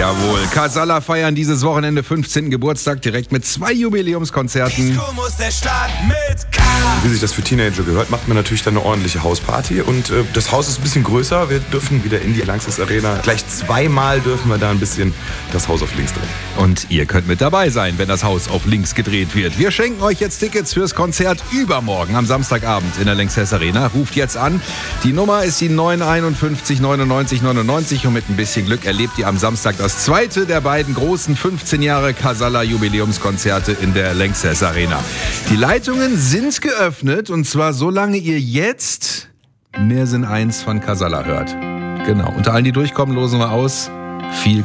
Jawohl. Casalla feiern dieses Wochenende 15. Geburtstag direkt mit 2 Jubiläumskonzerten. Muss der Start mit K. Wie sich das für Teenager gehört, macht man natürlich dann eine ordentliche Hausparty. Und das Haus ist ein bisschen größer. Wir dürfen wieder in die Lanxess Arena. Gleich 2-mal dürfen wir da ein bisschen das Haus auf links drehen. Und ihr könnt mit dabei sein, wenn das Haus auf links gedreht wird. Wir schenken euch jetzt Tickets fürs Konzert übermorgen am Samstagabend in der Lanxess Arena. Ruft jetzt an. Die Nummer ist die 951 99 99 und mit ein bisschen Glück erlebt ihr am Samstag das zweite der beiden großen 15 Jahre Casalla Jubiläumskonzerte in der Lanxess Arena. Die Leitungen sind geöffnet und zwar solange ihr jetzt Mehr sind 1 von Casalla hört. Genau. Unter allen, die durchkommen, losen wir aus. Viel